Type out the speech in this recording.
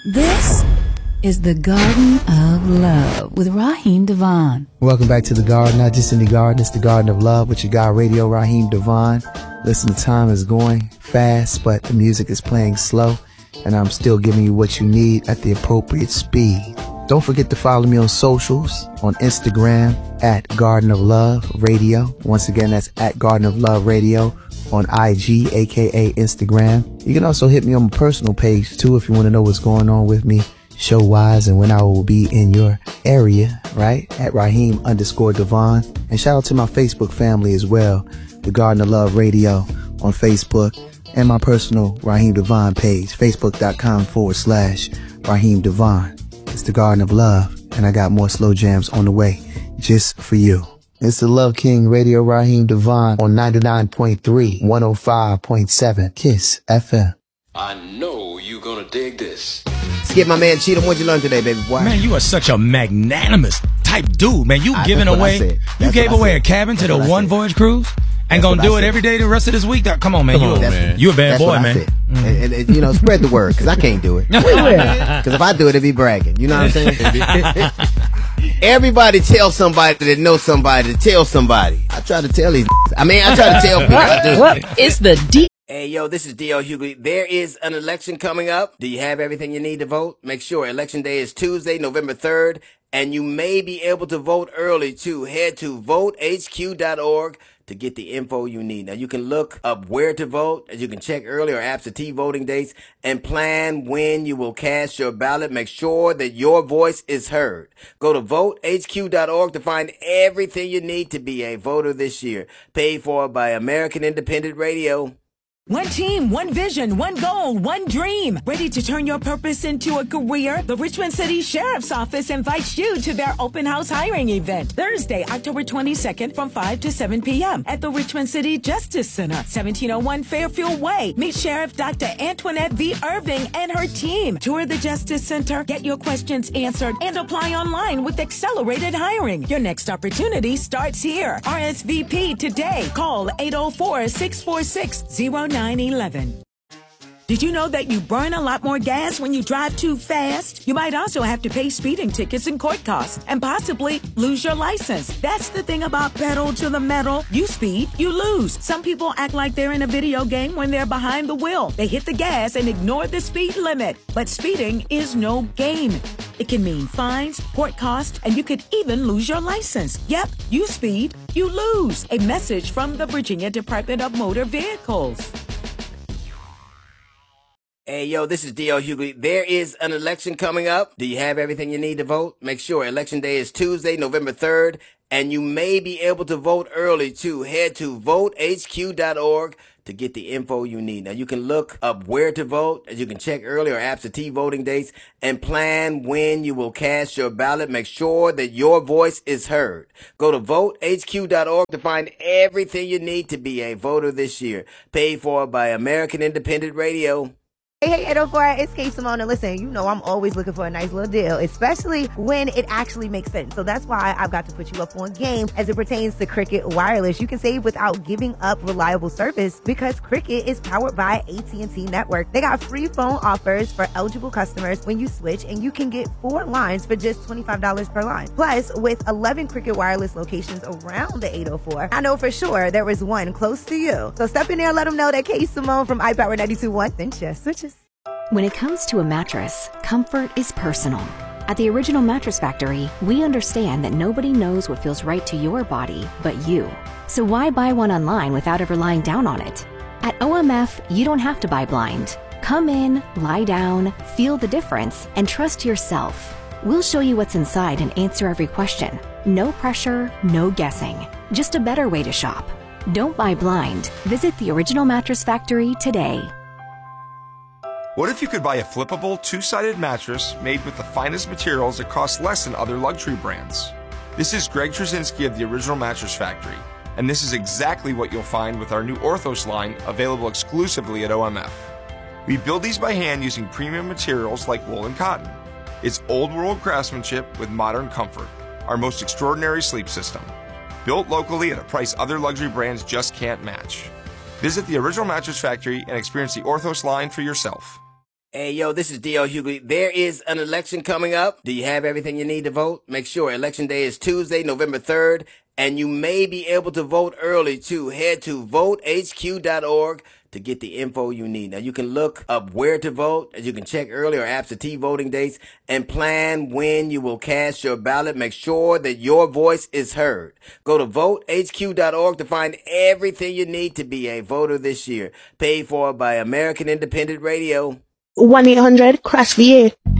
This is the Garden of Love with Raheem Devon. Welcome back to the Garden, not just any garden, it's the Garden of Love with your guy Radio Raheem Devon. Listen, the time is going fast, but the music is playing slow, and I'm still giving you what you need at the appropriate speed. Don't forget to follow me on socials, on Instagram, at Garden of Love Radio. Once again, that's at Garden of Love Radio on IG, aka Instagram. You can also hit me on my personal page, too, if you want to know what's going on with me show-wise and when I will be in your area, right? At Raheem_Devon. And shout out to my Facebook family as well, the Garden of Love Radio on Facebook, and my personal Raheem Devon page, facebook.com/Raheem Devon. It's the Garden of Love, and I got more slow jams on the way just for you. It's the Love King Radio Raheem Devon on 99.3, 105.7 KISS FM. I know you gonna dig this. Skip, my man Cheetah, what'd you learn today, baby boy? Man, you are such a magnanimous type dude, man. You gave away a cabin to the One Voyage Cruise and gonna do it every day the rest of this week. Come on, man. You a bad boy, man. And you know, spread the word, because I can't do it. Because if I do it, it'd be bragging. You know what I'm saying? Everybody tell somebody that knows somebody to tell somebody. I try to tell these. I try to tell people. I do. What is the D? Hey, yo, this is D.L. Hughley. There is an election coming up. Do you have everything you need to vote? Make sure Election Day is Tuesday, November 3rd, and you may be able to vote early, too. Head to votehq.org to get the info you need. Now, you can look up where to vote, as you can check early or absentee voting dates, and plan when you will cast your ballot. Make sure that your voice is heard. Go to votehq.org to find everything you need to be a voter this year. Paid for by American Independent Radio. One team, one vision, one goal, one dream. Ready to turn your purpose into a career? The Richmond City Sheriff's Office invites you to their open house hiring event Thursday, October 22nd from 5 to 7 p.m. at the Richmond City Justice Center, 1701 Fairfield Way. Meet Sheriff Dr. Antoinette V. Irving and her team. Tour the Justice Center, get your questions answered, and apply online with accelerated hiring. Your next opportunity starts here. RSVP today. Call 804-646-0911. Did you know that you burn a lot more gas when you drive too fast? You might also have to pay speeding tickets and court costs and possibly lose your license. That's the thing about pedal to the metal. You speed, you lose. Some people act like they're in a video game when they're behind the wheel. They hit the gas and ignore the speed limit. But speeding is no game. It can mean fines, court costs, and you could even lose your license. Yep, you speed, you lose. A message from the Virginia Department of Motor Vehicles. Hey, yo, this is D.L. Hughley. There is an election coming up. Do you have everything you need to vote? Make sure Election Day is Tuesday, November 3rd, and you may be able to vote early, too. Head to votehq.org to get the info you need. Now, you can look up where to vote, as you can check early or absentee voting dates, and plan when you will cast your ballot. Make sure that your voice is heard. Go to votehq.org to find everything you need to be a voter this year. Paid for by American Independent Radio. Hey, 804, it's Kay Simone. And listen, you know I'm always looking for a nice little deal, especially when it actually makes sense. So that's why I've got to put you up on game as it pertains to Cricket Wireless. You can save without giving up reliable service because Cricket is powered by AT&T Network. They got free phone offers for eligible customers when you switch, and you can get 4 lines for just $25 per line. Plus, with 11 Cricket Wireless locations around the 804, I know for sure there is one close to you. So step in there and let them know that Kay Simone from iPower 92.1 then just switches. When it comes to a mattress, comfort is personal. At the Original Mattress Factory, we understand that nobody knows what feels right to your body but you. So why buy one online without ever lying down on it? At OMF, you don't have to buy blind. Come in, lie down, feel the difference, and trust yourself. We'll show you what's inside and answer every question. No pressure, no guessing. Just a better way to shop. Don't buy blind. Visit the Original Mattress Factory today. What if you could buy a flippable, two-sided mattress made with the finest materials that cost less than other luxury brands? This is Greg Trzynski of the Original Mattress Factory, and this is exactly what you'll find with our new Orthos line available exclusively at OMF. We build these by hand using premium materials like wool and cotton. It's old-world craftsmanship with modern comfort, our most extraordinary sleep system. Built locally at a price other luxury brands just can't match. Visit the Original Mattress Factory and experience the Orthos line for yourself. Hey, yo, this is D.L. Hughley. There is an election coming up. Do you have everything you need to vote? Make sure Election Day is Tuesday, November 3rd, and you may be able to vote early, too. Head to votehq.org to get the info you need. Now, you can look up where to vote, as you can check early or absentee voting dates, and plan when you will cast your ballot. Make sure that your voice is heard. Go to votehq.org to find everything you need to be a voter this year. Paid for by American Independent Radio. 1-800-CRASH-VA.